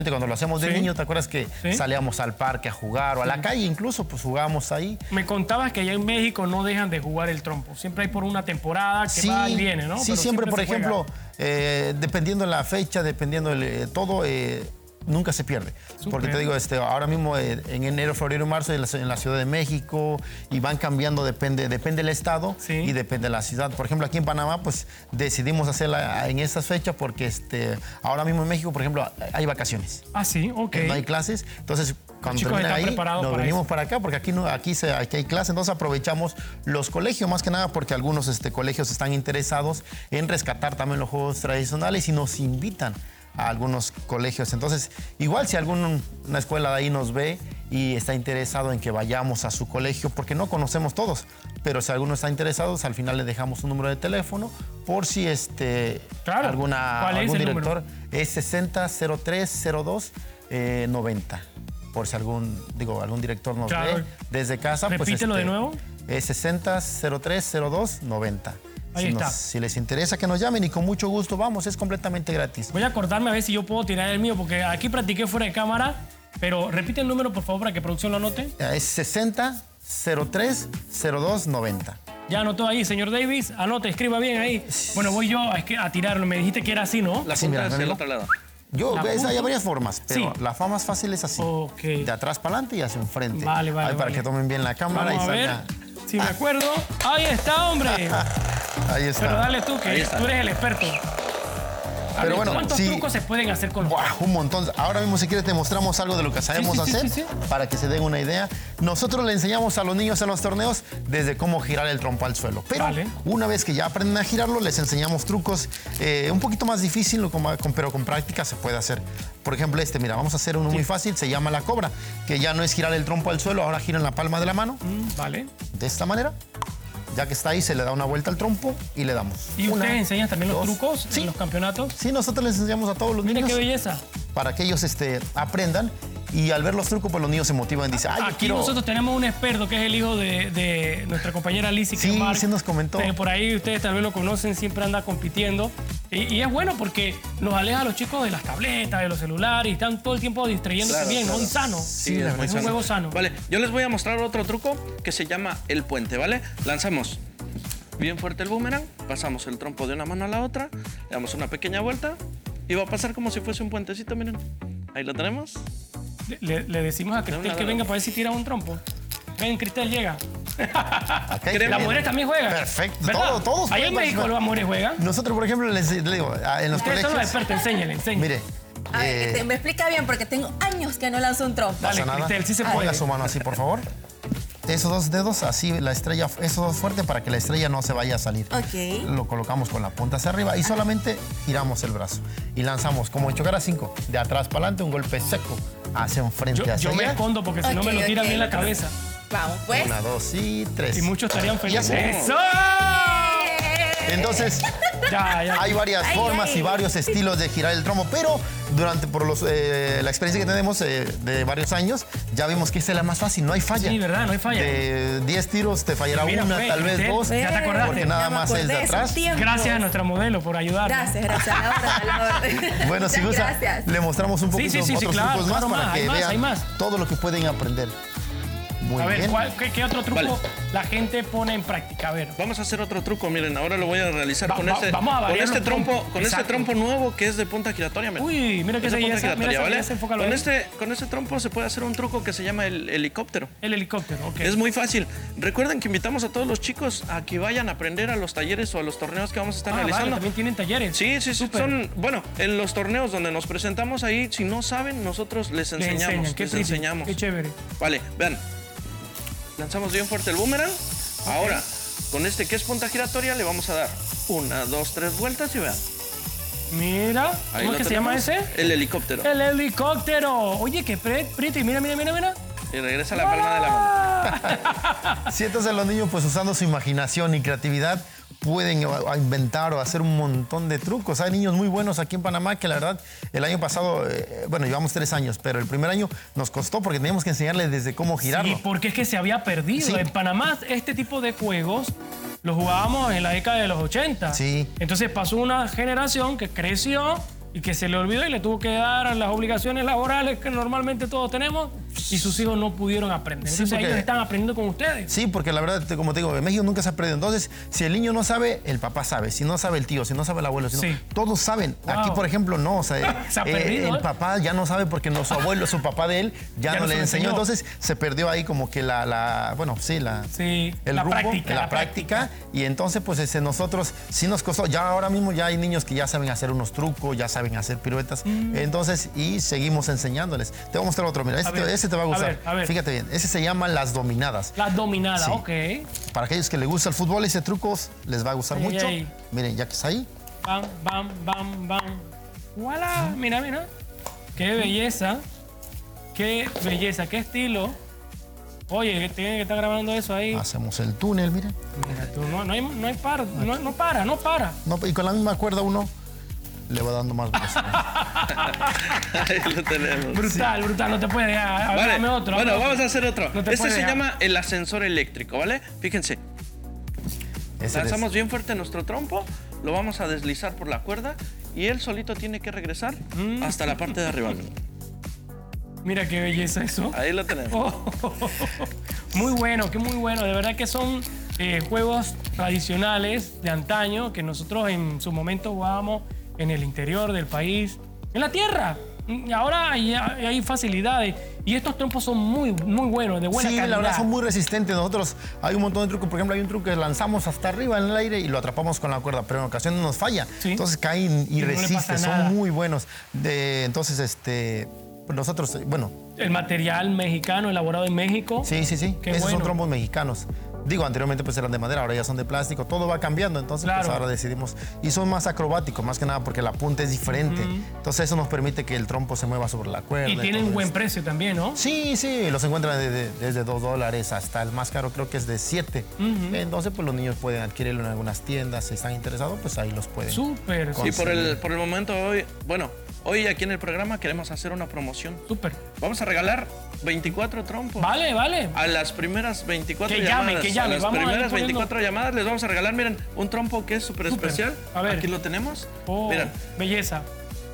Cuando lo hacemos de niño, ¿te acuerdas que salíamos al parque a jugar o a la calle incluso? Pues jugábamos ahí. Me contabas que allá en México no dejan de jugar el trompo. Siempre hay por una temporada que va y viene, ¿no? Sí, pero siempre por ejemplo, dependiendo de la fecha, dependiendo de todo, nunca se pierde. Porque te digo, ahora mismo en enero, febrero y marzo en la Ciudad de México y van cambiando, depende del estado y depende de la ciudad. Por ejemplo, aquí en Panamá, pues decidimos hacerla en estas fechas porque ahora mismo en México, por ejemplo, hay vacaciones. Ah, sí, ok. No hay clases, entonces cuando termina ahí, nos venimos para acá porque aquí hay clases, entonces aprovechamos los colegios, más que nada porque algunos colegios están interesados en rescatar también los juegos tradicionales y nos invitan a algunos colegios. Entonces, igual si una escuela de ahí nos ve y está interesado en que vayamos a su colegio, porque no conocemos todos, pero si alguno está interesado, al final le dejamos un número de teléfono por si algún director es 60030290. Por si algún director nos ve desde casa. Repítelo de nuevo. Es 60030290. Ahí está. Si les interesa que nos llamen y con mucho gusto vamos, es completamente gratis. Voy a acordarme a ver si yo puedo tirar el mío, porque aquí practiqué fuera de cámara, pero repite el número, por favor, para que producción lo anote. Es 60030290. Ya anotó ahí, señor Davis. Anote, escriba bien ahí. Bueno, voy yo a tirarlo. Me dijiste que era así, ¿no? La punta hacia el otro lado. Hay varias formas, pero la más fácil es así. De atrás para adelante y hacia enfrente. Vale. Para que tomen bien la cámara. Vamos a ver. Si me acuerdo. Ahí está, hombre. Ahí está. Pero dale tú, que tú eres el experto. Pero bueno, ¿cuántos trucos se pueden hacer con los trompos? Un montón. Ahora mismo, si quieres, te mostramos algo de lo que sabemos hacer para que se den una idea. Nosotros le enseñamos a los niños en los torneos desde cómo girar el trompo al suelo. Pero una vez que ya aprenden a girarlo, les enseñamos trucos un poquito más difícil, pero con práctica se puede hacer. Por ejemplo, mira, vamos a hacer uno muy fácil, se llama la cobra, que ya no es girar el trompo al suelo, ahora gira en la palma de la mano. De esta manera. Ya que está ahí, se le da una vuelta al trompo y le damos. ¿Y ustedes enseñan también los trucos en los campeonatos? Sí, nosotros les enseñamos a todos los niños. Mira qué belleza. Para que ellos aprendan y al ver los trucos, pues los niños se motivan y dicen, aquí nosotros tenemos un experto que es el hijo de nuestra compañera Lizzy. Sí, sí nos comentó. Por ahí ustedes también lo conocen, siempre anda compitiendo. Y es bueno porque nos aleja a los chicos de las tabletas, de los celulares y están todo el tiempo distrayéndose bien, ¿no? Y sano. Sí, es un juego sano. Vale, yo les voy a mostrar otro truco que se llama el puente, ¿vale? Lanzamos bien fuerte el boomerang, pasamos el trompo de una mano a la otra, le damos una pequeña vuelta y va a pasar como si fuese un puentecito, miren. Ahí lo tenemos. Le decimos a Cristel que venga para ver si tira un trompo. Ven, Cristel, llega. ¿Las mujeres también juegan? Perfecto. Todos ¿Ahí en México las mujeres juegan? Nosotros, por ejemplo, les digo, en los colegios... Ustedes son los expertos, enséñenle. Mire. Me explica bien, porque tengo años que no lanzo un trompo. Dale, Cristel, sí se puede. Ponga su mano así, por favor. Esos dos dedos, así la estrella, esos dos fuerte para que la estrella no se vaya a salir. Lo colocamos con la punta hacia arriba y solamente giramos el brazo. Y lanzamos como en chocar a 5. De atrás para adelante, un golpe seco hacia enfrente. Yo me escondo porque si no me lo tiran bien la cabeza. Vamos, pues. 1, 2 y 3. Y muchos estarían felices. ¡Eso! Entonces, hay varias formas y varios estilos de girar el trompo, pero la experiencia que tenemos de varios años, ya vimos que esa es la más fácil, no hay falla. Sí, ¿verdad? No hay falla. De 10 tiros te fallará una, tal vez dos. Ya te acordaste. Porque nada más es de atrás. Gracias a nuestra modelo por ayudarnos. Gracias. Bueno, si gusta, le mostramos un poquito otros trucos más para que vean todo lo que pueden aprender. Muy bien. ¿Qué otro truco la gente pone en práctica? A ver. Vamos a hacer otro truco, miren, ahora lo voy a realizar con este trompo nuevo que es de punta giratoria. Miren. Uy, mira que se ¿vale? Con este trompo se puede hacer un truco que se llama el helicóptero. El helicóptero, ok. Es muy fácil. Recuerden que invitamos a todos los chicos a que vayan a aprender a los talleres o a los torneos que vamos a estar realizando. Vale, también tienen talleres. Sí. Bueno, en los torneos donde nos presentamos ahí, si no saben, nosotros les enseñamos. Qué chévere. Vale, vean. Lanzamos bien fuerte el boomerang. Ahora, con este que es punta giratoria, le vamos a dar 1, 2, 3 vueltas y vean. Mira, ¿cómo es que se llama ese? El helicóptero. El helicóptero. Oye, qué preto. Y mira. Y regresa la palma de la mano. Sí, entonces los niños, pues usando su imaginación y creatividad, pueden inventar o hacer un montón de trucos. Hay niños muy buenos aquí en Panamá que la verdad el año pasado, llevamos 3 años, pero el primer año nos costó porque teníamos que enseñarles desde cómo girarlo. Sí, porque es que se había perdido. Sí. En Panamá este tipo de juegos los jugábamos en la década de los 80. Sí. Entonces pasó una generación que creció y que se le olvidó y le tuvo que dar las obligaciones laborales que normalmente todos tenemos y sus hijos no pudieron aprender. Entonces porque ellos están aprendiendo con ustedes. Sí, porque la verdad, como te digo, en México nunca se aprende. Entonces, si el niño no sabe, el papá sabe. Si no sabe el tío, si no sabe el abuelo, todos saben. Wow. Aquí, por ejemplo, no. O sea, se ha perdido, el papá ya no sabe porque su abuelo, su papá de él, ya no le enseñó. Entonces, se perdió ahí como que la práctica. Y entonces, pues entonces sí nos costó. Ya ahora mismo ya hay niños que ya saben hacer unos trucos, ya saben hacer piruetas. Entonces, y seguimos enseñándoles. Te voy a mostrar otro. Mira, ese te va a gustar. A ver. Fíjate bien. Ese se llama las dominadas. Las dominadas, Sí. ok. Para aquellos que les gusta el fútbol, ese truco les va a gustar mucho. Miren, ya que está ahí. Bam, bam, bam, bam. ¡Voilà! Mira. ¡Qué belleza! ¡Qué belleza! ¡Qué estilo! Oye, tienen que estar grabando eso ahí. Hacemos el túnel, miren. Mira tú, no para. No, y con la misma cuerda uno le va dando más velocidad. Ahí lo tenemos. Brutal, no te puedes dejar. Háblame otro. Bueno, vamos a hacer otro. No te Este puedes se dejar. llama el ascensor eléctrico, ¿vale? Fíjense. Lanzamos bien fuerte nuestro trompo, lo vamos a deslizar por la cuerda y él solito tiene que regresar hasta la parte de arriba. Mira qué belleza eso. Ahí lo tenemos. Muy bueno. De verdad que son juegos tradicionales de antaño que nosotros en su momento jugábamos en el interior del país, en la tierra. Y ahora hay facilidades. Y estos trompos son muy buenos, de buena calidad. Sí, la verdad son muy resistentes. Nosotros hay un montón de trucos. Por ejemplo, hay un truco que lanzamos hasta arriba en el aire y lo atrapamos con la cuerda, pero en ocasiones nos falla. Sí. Entonces caen y no le resisten. pasa nada. Son muy buenos. Entonces, nosotros, bueno. El material mexicano elaborado en México. Sí. Qué Esos bueno. son trombos mexicanos. Digo, anteriormente pues eran de madera, ahora ya son de plástico, todo va cambiando, entonces Claro. pues ahora decidimos. Y son más acrobáticos, más que nada porque la punta es diferente. Entonces eso nos permite que el trompo se mueva sobre la cuerda. Y tienen todo buen esto. precio también, ¿no? Sí, los encuentran desde $2 hasta el más caro creo que es de $7. Entonces pues los niños pueden adquirirlo en algunas tiendas, si están interesados pues ahí los pueden. Súper. Y por el momento hoy aquí en el programa queremos hacer una promoción. Súper. Vamos a regalar 24 trompos. Vale. A las primeras 24 Que llamadas. llamen, que llamen. A las Vamos a ir primeras poniendo- 24 llamadas les vamos a regalar, miren, un trompo que es súper especial. A ver. Aquí lo tenemos. Oh, Miren, belleza.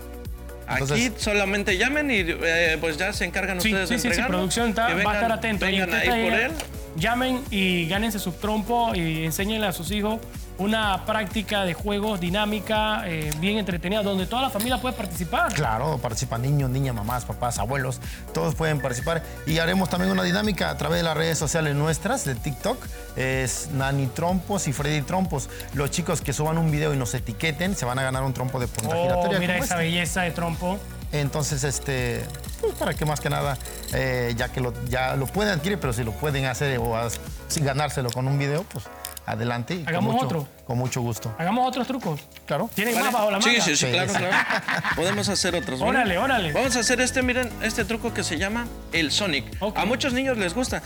aquí solamente llamen y pues ya se encargan ustedes de Sí, entregarlo. producción Que va a estar vengan- atento. Y Vengan usted ahí está por ahí, él. Llamen y gánense su trompo y enséñenle a sus hijos una práctica de juegos dinámica, bien entretenida, donde toda la familia puede participar. Claro, participan niños, niñas, mamás, papás, abuelos, todos pueden participar. Y haremos también una dinámica a través de las redes sociales nuestras, de TikTok. Es Nani Trompos y Freddy Trompos. Los chicos que suban un video y nos etiqueten se van a ganar un trompo de punta giratoria. Mira como esa este. belleza de trompo. Entonces, pues para que más que nada, ya que ya lo pueden adquirir, pero si lo pueden hacer si ganárselo con un video, pues adelante. Y Hagamos otro. Con mucho gusto. Hagamos otros trucos. Claro. ¿Tienen ¿Vale? más bajo la manga? Sí, claro. Podemos hacer otros. ¿vale? Órale. Vamos a hacer miren, este truco que se llama el Sonic. Ok. A muchos niños les gusta.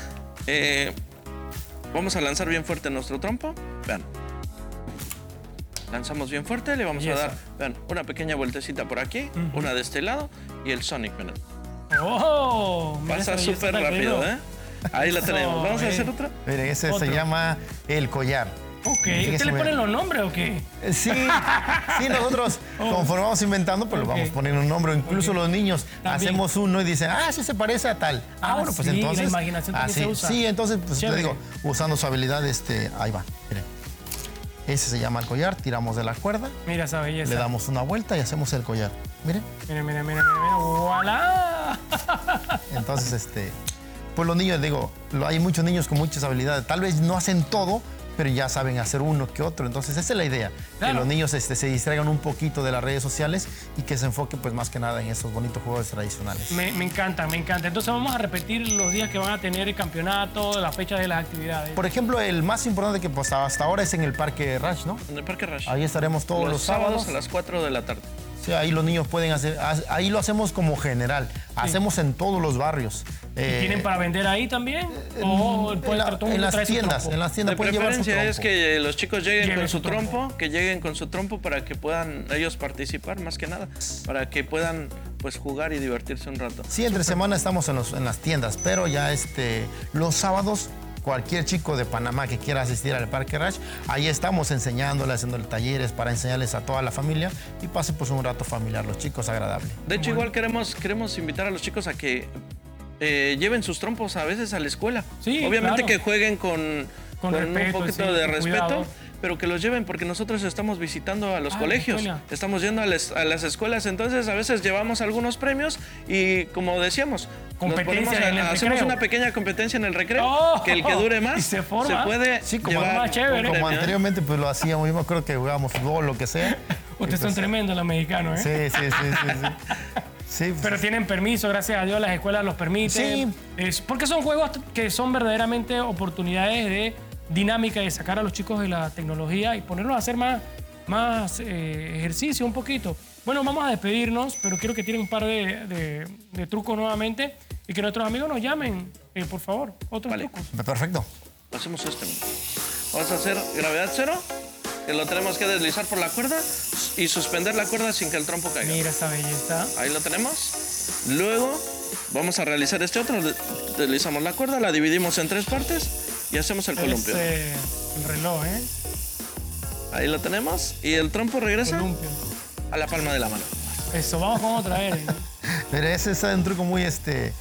Vamos a lanzar bien fuerte nuestro trompo. Vean. Lanzamos bien fuerte, le vamos a dar, vean, una pequeña vueltecita por aquí, una de este lado y el Sonic, miren. Mira esa Pasa belleza súper tan rápido, lindo. ¿eh? Ahí la tenemos. Vamos a hacer otra. Miren, ese Otro. se llama el collar. Ok. Fíjese, ¿Usted le miren. ponen los nombres o qué? Sí, nosotros conforme vamos inventando, pues le vamos poniendo un nombre. Incluso los niños hacemos uno y dicen, sí se parece a tal. Bueno, pues sí, entonces. la imaginación también se usa. Sí, entonces, pues te Chévere. digo, usando su habilidad, ahí va. Miren. Ese se llama el collar, tiramos de la cuerda, Mira esa belleza. le damos una vuelta y hacemos el collar. Miren. Mira. ¡Voilà! Entonces, pues los niños, hay muchos niños con muchas habilidades. Tal vez no hacen todo, pero ya saben hacer uno que otro. Entonces, esa es la idea. Claro. Que los niños se distraigan un poquito de las redes sociales y que se enfoquen, pues, más que nada en esos bonitos juegos tradicionales. Me encanta. Entonces vamos a repetir los días que van a tener el campeonato, las fechas de las actividades. Por ejemplo, el más importante que pues, hasta ahora es en el Parque Rush, ¿no? En el Parque Rush. Ahí estaremos todos los sábados. a las 4 de la tarde. Sí, ahí los niños pueden hacer, ahí lo hacemos como general, hacemos en todos los barrios. ¿Tienen para vender ahí también? ¿O puede en, traer todo el en mundo las trae su tiendas, trompo? en las tiendas De pueden llevar su preferencia trompo. es que los chicos lleguen Lleven con su su trompo. trompo, que lleguen con su trompo para que puedan ellos participar, más que nada, para que puedan pues jugar y divertirse un rato. Sí, entre semana estamos en las tiendas, pero ya los sábados cualquier chico de Panamá que quiera asistir al Parque Raj, ahí estamos enseñándole, haciéndole talleres para enseñarles a toda la familia y pase pues un rato familiar, los chicos, agradable. De hecho, igual queremos invitar a los chicos a que lleven sus trompos a veces a la escuela. Sí, obviamente claro. que jueguen con respeto, un poquito sí, de con respeto, cuidado. pero que los lleven porque nosotros estamos visitando a los colegios, estamos yendo a las escuelas, entonces a veces llevamos algunos premios y como decíamos, hacemos una pequeña competencia en el recreo, que el que dure más se puede llevar como anteriormente pues lo hacíamos, yo me acuerdo que jugábamos fútbol, lo que sea. Ustedes son tremendos los mexicanos, ¿eh? Sí. Sí, pero tienen permiso, gracias a Dios las escuelas los permiten. Sí. Porque son juegos que son verdaderamente oportunidades de dinámica, de sacar a los chicos de la tecnología y ponerlos a hacer más ejercicio un poquito. Bueno, vamos a despedirnos, pero quiero que tiren un par de trucos nuevamente y que nuestros amigos nos llamen, por favor, otros trucos. Perfecto. Hacemos este. Vamos a hacer gravedad cero, que lo tenemos que deslizar por la cuerda y suspender la cuerda sin que el trompo caiga. Mira esa belleza. Ahí lo tenemos. Luego vamos a realizar este otro. Deslizamos la cuerda, la dividimos en 3 partes y hacemos el columpio. El reloj, ¿eh? Ahí lo tenemos y el trompo regresa a la palma de la mano. Eso, vamos con otra vez. Pero ese es un truco muy se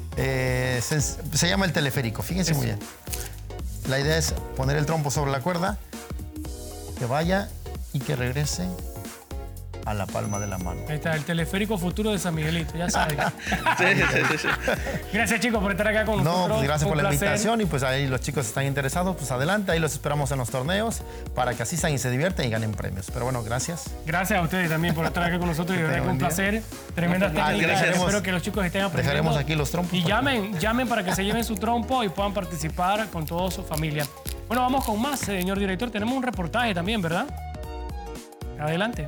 llama el teleférico, fíjense muy bien. La idea es poner el trompo sobre la cuerda, que vaya y que regrese a la palma de la mano. Ahí está, el teleférico futuro de San Miguelito, ya sabes. Sí. Gracias, chicos, por estar acá con nosotros. No, pues gracias por la placer. invitación y pues ahí los chicos están interesados, pues adelante, ahí los esperamos en los torneos para que asistan y se diviertan y ganen premios. Pero bueno, gracias. Gracias a ustedes también por estar acá con nosotros y de verdad que un placer. Tremenda técnica. Espero que los chicos estén aprendiendo. Dejaremos aquí los trompos. Y llamen para que se lleven su trompo y puedan participar con toda su familia. Bueno, vamos con más, señor director. Tenemos un reportaje también, ¿verdad? Adelante.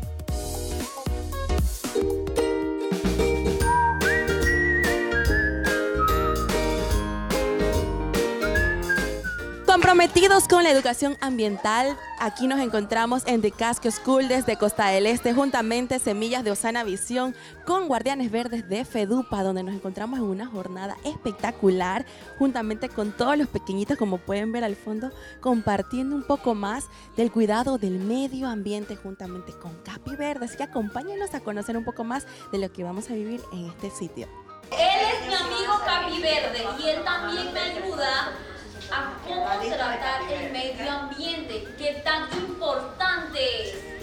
Comprometidos con la educación ambiental, aquí nos encontramos en The Casco School desde Costa del Este, juntamente Semillas de Osana Visión con Guardianes Verdes de FEDUPA, donde nos encontramos en una jornada espectacular, juntamente con todos los pequeñitos, como pueden ver al fondo, compartiendo un poco más del cuidado del medio ambiente juntamente con Capi Verde. Así que acompáñenos a conocer un poco más de lo que vamos a vivir en este sitio. Él es mi amigo Capi Verde y él también me ayuda a cómo tratar el medio ambiente, qué tan importante es.